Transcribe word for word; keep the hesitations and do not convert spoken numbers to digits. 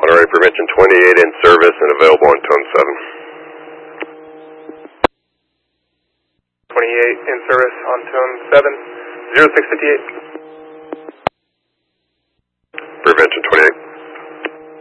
Monterey Prevention twenty-eight in service and available on tone seven. twenty-eight in service on tone seven, zero six fifty-eight.